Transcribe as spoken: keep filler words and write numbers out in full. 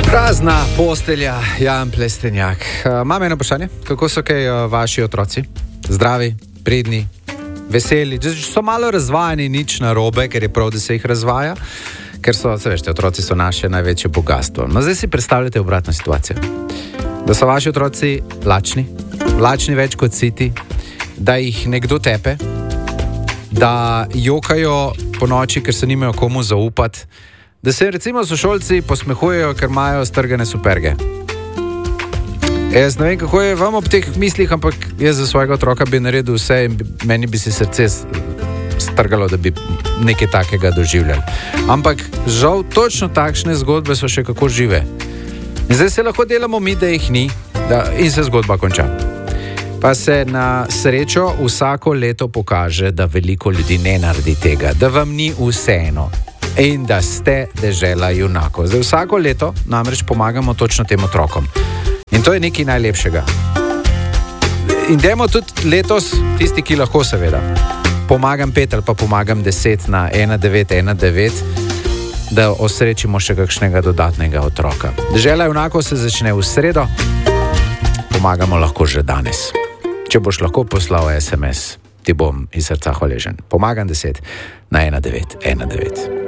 Prazna postelja, Jan Plestenjak. Imam eno vprašanje, kako so kaj vaši otroci? Zdravi, pridni, veseli, so malo razvajani, nič narobe, ker je prav, da se jih razvaja, ker so, se veste, otroci so naše največje bogatstvo. No, zdaj si predstavljate obratno situacijo. Da so vaši otroci lačni, lačni več kot siti, da jih nekdo tepe, da jokajo po noči, ker se nimajo komu zaupati, da se recimo sošolci posmehujejo, ker imajo strgane superge. Jaz ne vem, kako je vam ob teh mislih, ampak jaz za svojega otroka bi naredil vse in bi, meni bi si srce strgalo, da bi nekaj takega doživljali. Ampak žal točno takšne zgodbe so še kako žive. In zdaj se lahko delamo mi, da jih ni, da, in se zgodba konča. Pa se na srečo vsako leto pokaže, da veliko ljudi ne naredi tega, da vam ni vseeno in da ste dežela junakov. Zdaj vsako leto namreč pomagamo točno tem otrokom. In to je nekaj najlepšega. In dajmo tudi letos, tisti, ki lahko seveda, pomagam pet ali pa pomagam deset na ena devet ena devet, da osrečimo še kakšnega dodatnega otroka. Dežela junakov se začne v sredo, pomagamo lahko že danes. Če boš lahko poslal es em es, ti bom iz srca hvaležen. Pomagam deset na ena devet ena devet.